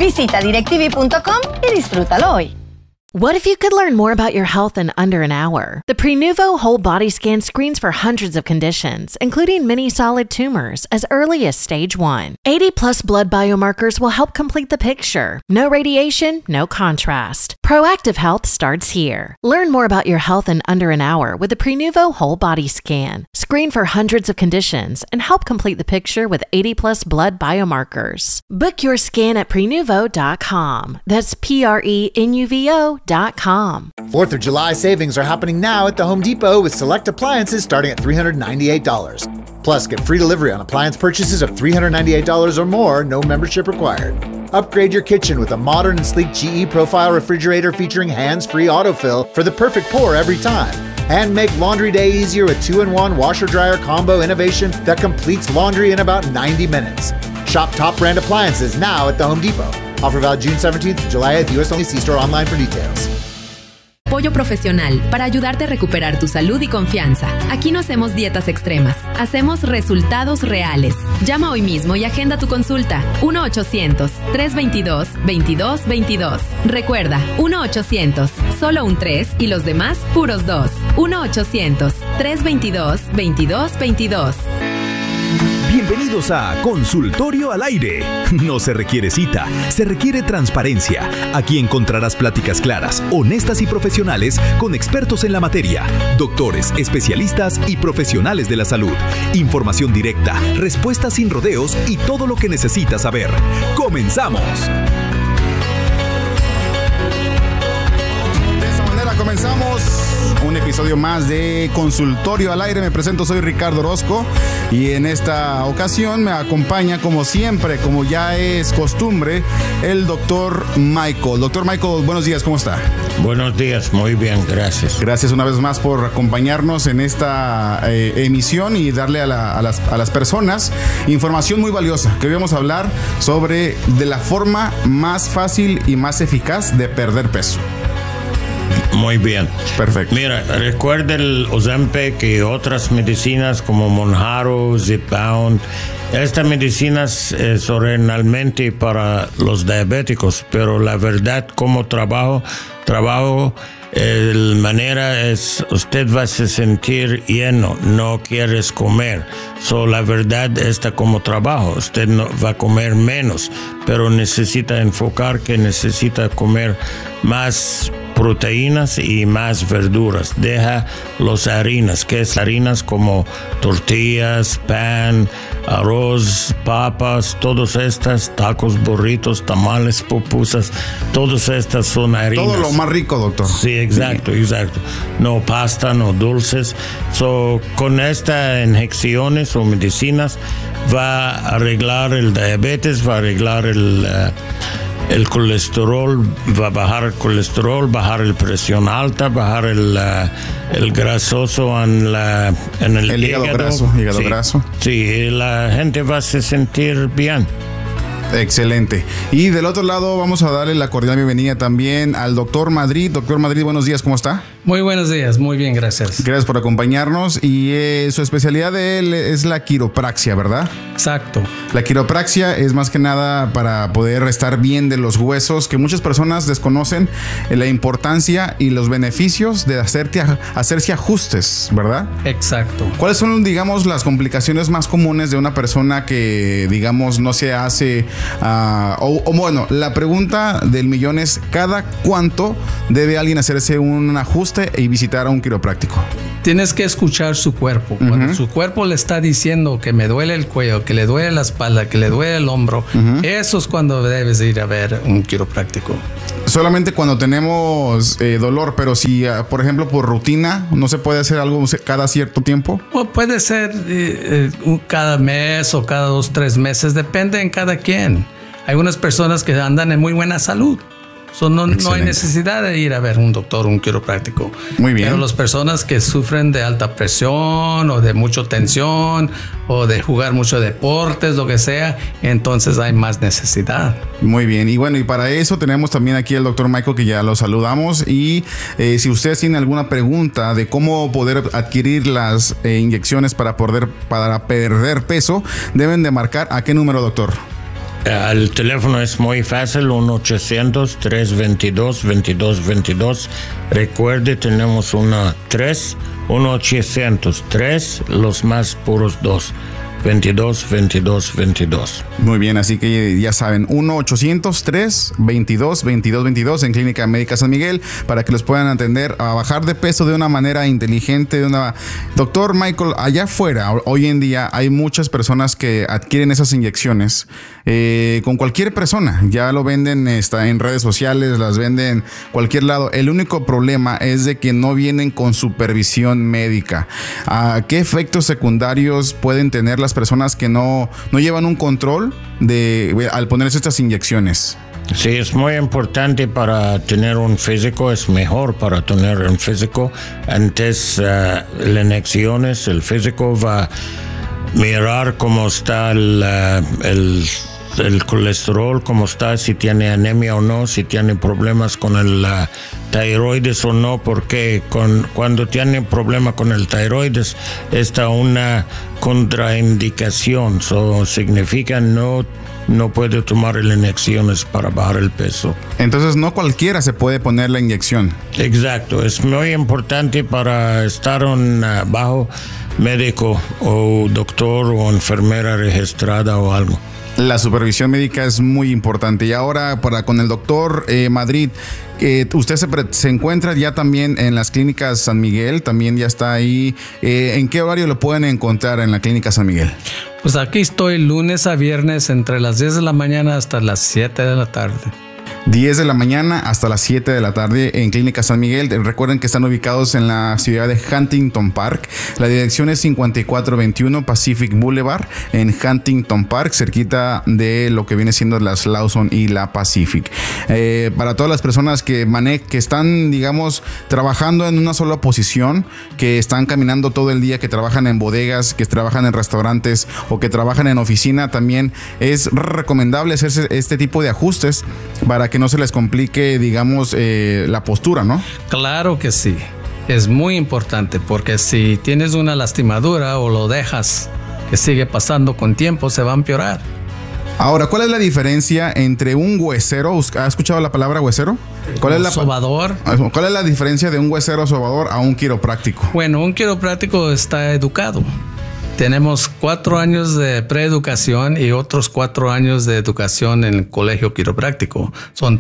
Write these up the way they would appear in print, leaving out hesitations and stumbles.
Visita directv.com y disfrútalo hoy. What if you could learn more about your health in under an hour? The Prenuvo Whole Body Scan screens for hundreds of conditions, including many solid tumors, as early as stage 1. 80-plus blood biomarkers will help complete the picture. No radiation, no contrast. Proactive health starts here. Learn more about your health in under an hour with the Prenuvo Whole Body Scan. Screen for hundreds of conditions and help complete the picture with 80-plus blood biomarkers. Book your scan at Prenuvo.com. That's Prenuvo.com. 4th of July savings are happening now at the Home Depot with select appliances starting at $398. Plus, get free delivery on appliance purchases of $398 or more, no membership required. Upgrade your kitchen with a modern and sleek GE Profile refrigerator featuring hands-free autofill for the perfect pour every time. And make laundry day easier with 2-in-1 washer-dryer combo innovation that completes laundry in about 90 minutes. Shop top brand appliances now at the Home Depot. Offer valid June 17th to July 8th. US only. See store online for details. Apoyo profesional para ayudarte a recuperar tu salud y confianza. Aquí no hacemos dietas extremas, hacemos resultados reales. Llama hoy mismo y agenda tu consulta. 1-800-322-2222. Recuerda, 1-800, solo un 3 y los demás puros 2. 1-800-322-2222. Bienvenidos a Consultorio al Aire. No se requiere cita, se requiere transparencia. Aquí encontrarás pláticas claras, honestas y profesionales con expertos en la materia, doctores, especialistas y profesionales de la salud. Información directa, respuestas sin rodeos y todo lo que necesitas saber. ¡Comenzamos! De esta manera comenzamos un episodio más de Consultorio al Aire. Me presento, soy Ricardo Orozco y en esta ocasión me acompaña, como siempre, como ya es costumbre, el doctor Michael. Doctor Michael, buenos días, ¿cómo está? Buenos días, muy bien, gracias. Gracias una vez más por acompañarnos en esta emisión y darle a las personas información muy valiosa, que hoy vamos a hablar sobre de la forma más fácil y más eficaz de perder peso. Muy bien. Perfecto. Mira, recuerda el Ozempic y otras medicinas como Mounjaro, Zepbound. Estas medicinas son realmente para los diabéticos, pero la verdad, como trabajo, la manera es, usted va a se sentir lleno, no quieres comer. La verdad está como trabajo, usted no va a comer menos, pero necesita enfocar que necesita comer más proteínas y más verduras. Deja las harinas, que es harinas como tortillas, pan, arroz, papas, todas estas, tacos, burritos, tamales, pupusas, todas estas son harinas. Todo lo más rico, doctor. Sí, exacto. No pasta, no dulces. Con estas inyecciones o medicinas va a arreglar el diabetes, va a arreglar el colesterol, va a bajar el colesterol, bajar la presión alta, bajar el grasoso en el hígado graso. Hígado graso. Sí, la gente va a se sentir bien. Excelente. Y del otro lado vamos a darle la cordial bienvenida también al doctor Madrid. Doctor Madrid, buenos días, ¿cómo está? Muy buenos días, muy bien, gracias. Gracias por acompañarnos. Y su especialidad de él es la quiropraxia, ¿verdad? Exacto. La quiropraxia es más que nada para poder estar bien de los huesos, que muchas personas desconocen la importancia y los beneficios de hacerse ajustes, ¿verdad? Exacto. ¿Cuáles son, digamos, las complicaciones más comunes de una persona que, digamos, no se hace... bueno, la pregunta del millón es: ¿cada cuánto debe alguien hacerse un ajuste y visitar a un quiropráctico? Tienes que escuchar su cuerpo. Cuando su cuerpo le está diciendo que me duele el cuello, que le duele la espalda, que le duele el hombro, eso es cuando debes ir a ver un quiropráctico. Solamente cuando tenemos dolor, pero si, por ejemplo, por rutina, ¿no se puede hacer algo cada cierto tiempo? O puede ser cada mes o cada 2-3 meses, depende en cada quien. Hay unas personas que andan en muy buena salud. No hay necesidad de ir a ver un doctor, un quiropráctico. Muy bien. Pero las personas que sufren de alta presión o de mucha tensión o de jugar mucho deportes, lo que sea, entonces hay más necesidad. Muy bien. Y bueno, y para eso tenemos también aquí al doctor Michael, que ya lo saludamos. Y si ustedes tienen alguna pregunta de cómo poder adquirir las inyecciones para perder peso, deben de marcar ¿a qué número, doctor? El teléfono es muy fácil, 1-800-322-2222. Recuerde, tenemos 1-800-3, los más puros 2. 22. Muy bien, así que ya saben, 1-800-3-22-2222 en Clínica Médica San Miguel para que los puedan atender a bajar de peso de una manera inteligente. Doctor Michael, allá afuera, hoy en día hay muchas personas que adquieren esas inyecciones con cualquier persona. Ya lo venden en redes sociales, las venden en cualquier lado. El único problema es de que no vienen con supervisión médica. ¿Qué efectos secundarios pueden tener las personas que no llevan un control al ponerse estas inyecciones? Sí, es muy importante para tener un físico, es mejor para tener un físico. Antes las inyecciones, el físico va a mirar cómo está el colesterol, cómo está, si tiene anemia o no, si tiene problemas con el tiroides o no, porque cuando tiene problema con el tiroides está una contraindicación, eso significa no puede tomar las inyecciones para bajar el peso. Entonces no cualquiera se puede poner la inyección. Exacto, es muy importante para estar bajo médico o doctor o enfermera registrada o algo. La supervisión médica es muy importante. Y ahora con el doctor Madrid, usted se encuentra ya también en las clínicas San Miguel, también ya está ahí. ¿En qué horario lo pueden encontrar en la clínica San Miguel? Pues aquí estoy lunes a viernes entre las 10 de la mañana hasta las 7 de la tarde. 10 de la mañana hasta las 7 de la tarde en Clínica San Miguel. Recuerden que están ubicados en la ciudad de Huntington Park. La dirección es 5421 Pacific Boulevard en Huntington Park, cerquita de lo que viene siendo las Lawson y la Pacific. Para todas las personas que están, digamos, trabajando en una sola posición, que están caminando todo el día, que trabajan en bodegas, que trabajan en restaurantes o que trabajan en oficina, también es recomendable hacerse este tipo de ajustes para que no se les complique, digamos, la postura, ¿no? Claro que sí. Es muy importante porque si tienes una lastimadura o lo dejas que sigue pasando con tiempo, se va a empeorar. Ahora, ¿cuál es la diferencia entre un huesero? ¿Ha escuchado la palabra huesero? ¿Cuál es la sobador? ¿Cuál es la diferencia de un huesero sobador a un quiropráctico? Bueno, un quiropráctico está educado. Tenemos 4 años de preeducación y otros 4 años de educación en el colegio quiropráctico. Son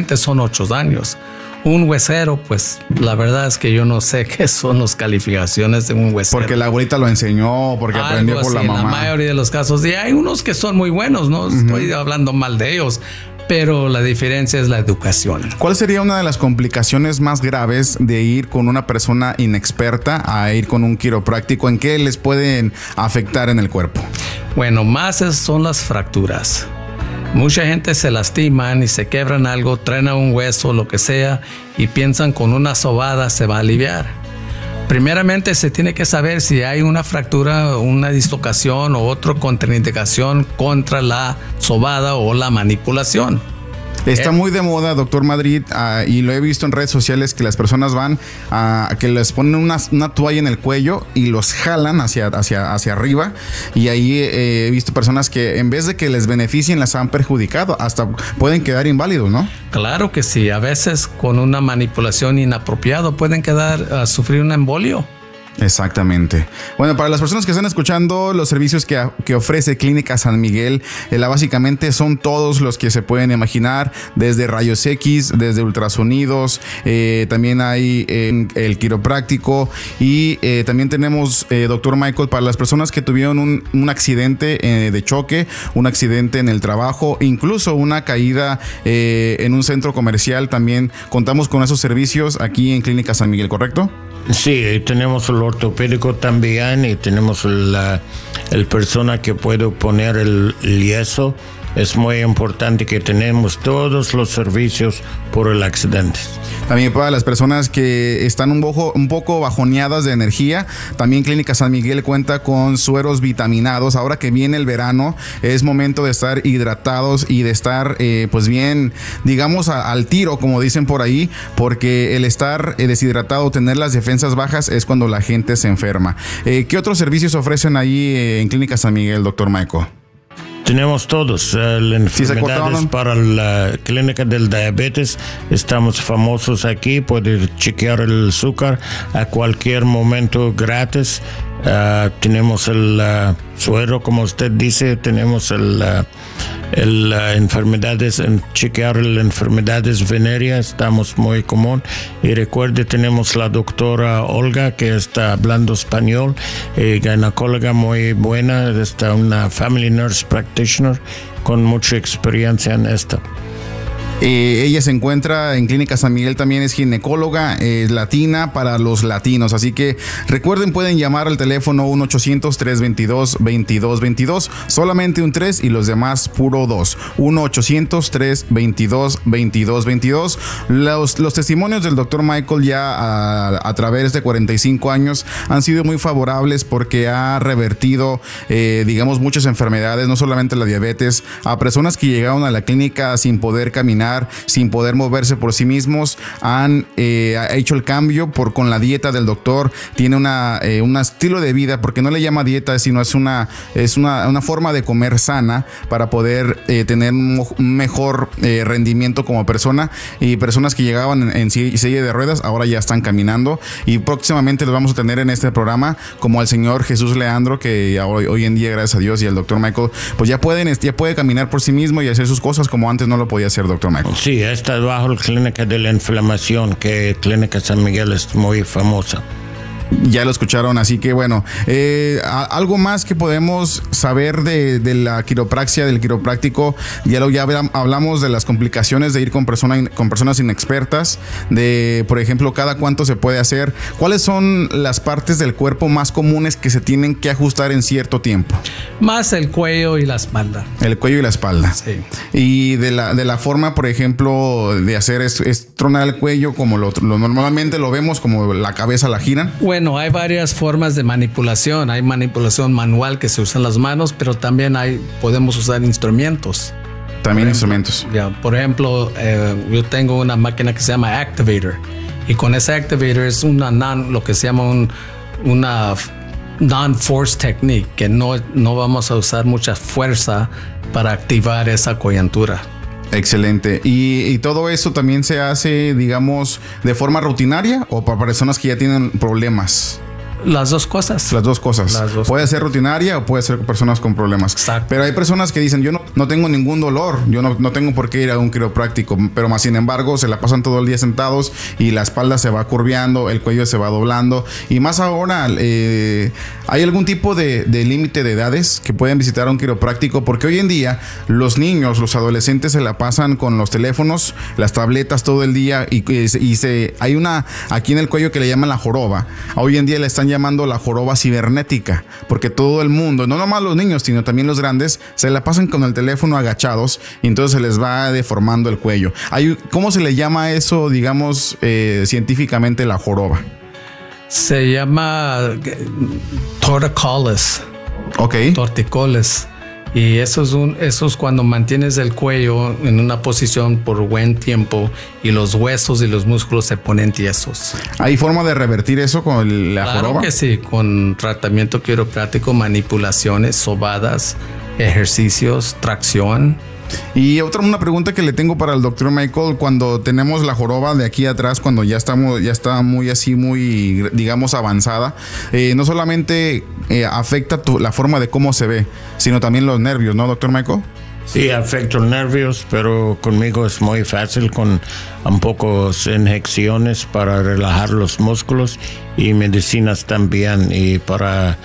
8 años. Un huesero, pues la verdad es que yo no sé qué son las calificaciones de un huesero. Porque la abuelita lo enseñó, porque aprendió por la mamá. En la mayoría de los casos. Y hay unos que son muy buenos, no estoy hablando mal de ellos. Pero la diferencia es la educación. ¿Cuál sería una de las complicaciones más graves de ir con una persona inexperta a ir con un quiropráctico? ¿En qué les pueden afectar en el cuerpo? Bueno, más son las fracturas. Mucha gente se lastiman y se quebran algo, traen a un hueso, lo que sea, y piensan con una sobada se va a aliviar. Primeramente se tiene que saber si hay una fractura, una dislocación o otra contraindicación contra la sobada o la manipulación. Está muy de moda, doctor Madrid, y lo he visto en redes sociales que las personas van a que les ponen una toalla en el cuello y los jalan hacia arriba, y ahí he visto personas que en vez de que les beneficien las han perjudicado, hasta pueden quedar inválidos, ¿no? Claro que sí, a veces con una manipulación inapropiada pueden sufrir un embolio. Exactamente. Bueno, para las personas que están escuchando, los servicios que ofrece Clínica San Miguel, básicamente son todos los que se pueden imaginar, desde rayos X, desde ultrasonidos, también hay el quiropráctico y también tenemos, doctor Michael, para las personas que tuvieron un accidente de choque, un accidente en el trabajo, incluso una caída en un centro comercial, también contamos con esos servicios aquí en Clínica San Miguel, ¿correcto? Sí, tenemos el ortopédico también y tenemos el persona que puede poner el yeso. Es muy importante que tenemos todos los servicios por el accidente. También para las personas que están un poco bajoneadas de energía, también Clínica San Miguel cuenta con sueros vitaminados. Ahora que viene el verano, es momento de estar hidratados y de estar pues bien, digamos, al tiro, como dicen por ahí, porque el estar deshidratado, tener las defensas bajas, es cuando la gente se enferma. ¿Qué otros servicios ofrecen ahí en Clínica San Miguel, doctor Michael? Tenemos todos las enfermedades para la clínica del diabetes. Estamos famosos aquí. Puede chequear el azúcar a cualquier momento gratis. Tenemos el suero, como usted dice. Tenemos enfermedades, chequear las enfermedades venéreas. Estamos muy común. Y recuerde, tenemos la doctora Olga, que está hablando español, ginecóloga muy buena. Está una family nurse practitioner con mucha experiencia en esto. Ella se encuentra en Clínica San Miguel, también es ginecóloga, latina para los latinos. Así que recuerden, pueden llamar al teléfono 1-800-322-2222. Solamente un 3 y los demás puro 2. 1-800-322-2222. Los testimonios del Dr. Michael ya a través de 45 años han sido muy favorables porque ha revertido, digamos, muchas enfermedades, no solamente la diabetes, a personas que llegaron a la clínica sin poder caminar, sin poder moverse por sí mismos. Han hecho el cambio con la dieta del doctor. Tiene un estilo de vida, porque no le llama dieta, sino es una forma de comer sana para poder tener un mejor rendimiento como persona. Y personas que llegaban en silla de ruedas ahora ya están caminando, y próximamente los vamos a tener en este programa, como al señor Jesús Leandro, que hoy en día, gracias a Dios, y al Dr. Michael, pues ya puede caminar por sí mismo y hacer sus cosas como antes no lo podía hacer, Dr. Michael. Sí, está bajo la clínica de la inflamación, que Clínica San Miguel es muy famosa. Ya lo escucharon, así que bueno, algo más que podemos saber de la quiropraxia, del quiropráctico. Ya hablamos de las complicaciones de ir con personas inexpertas, de, por ejemplo, cada cuánto se puede hacer. ¿Cuáles son las partes del cuerpo más comunes que se tienen que ajustar en cierto tiempo? Más el cuello y la espalda. El cuello y la espalda. Sí. Y de la forma, por ejemplo, de hacer es tronar el cuello, como lo normalmente lo vemos, como la cabeza la giran. Bueno, hay varias formas de manipulación. Hay manipulación manual, que se usan las manos, pero también podemos usar instrumentos. También instrumentos. Por ejemplo, yo tengo una máquina que se llama Activator, y con ese Activator es lo que se llama una non-force technique, que no vamos a usar mucha fuerza para activar esa coyuntura. Excelente. ¿Y todo eso también se hace, digamos, de forma rutinaria o para personas que ya tienen problemas? Las dos cosas. Las dos cosas. Puede ser rutinaria o puede ser personas con problemas. Exacto. Pero hay personas que dicen, yo no tengo ningún dolor, yo no tengo por qué ir a un quiropráctico, pero más sin embargo se la pasan todo el día sentados y la espalda se va curveando, el cuello se va doblando. Y más ahora, ¿hay algún tipo de límite de edades que pueden visitar a un quiropráctico? Porque hoy en día los niños, los adolescentes se la pasan con los teléfonos, las tabletas todo el día, y hay una aquí en el cuello que le llaman la joroba. Hoy en día le están llamando la joroba cibernética, porque todo el mundo, no nomás los niños, sino también los grandes, se la pasan con el teléfono agachados, y entonces se les va deformando el cuello. ¿Cómo se le llama eso, digamos, científicamente, la joroba? Se llama torticollis. Ok. Torticollis. Y eso es cuando mantienes el cuello en una posición por buen tiempo y los huesos y los músculos se ponen tiesos. ¿Hay forma de revertir eso con la joroba? Claro que sí, con tratamiento quiropráctico, manipulaciones, sobadas, ejercicios, tracción. Y una pregunta que le tengo para el Dr. Michael: cuando tenemos la joroba de aquí atrás, cuando ya está muy digamos avanzada, no solamente afecta la forma de cómo se ve, sino también los nervios, ¿no, Dr. Michael? Sí, afecta los nervios, pero conmigo es muy fácil, con un poco de inyecciones para relajar los músculos y medicinas también, y para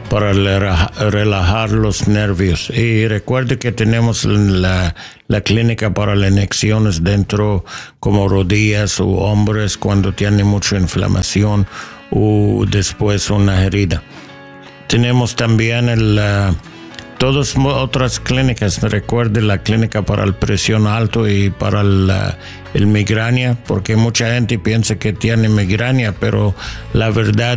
relajar los nervios. Y recuerde que tenemos la clínica para las inyecciones dentro, como rodillas o hombros cuando tiene mucha inflamación o después una herida. Tenemos también todas otras clínicas. Recuerde la clínica para la presión alta y para el migraña, porque mucha gente piensa que tiene migraña, pero la verdad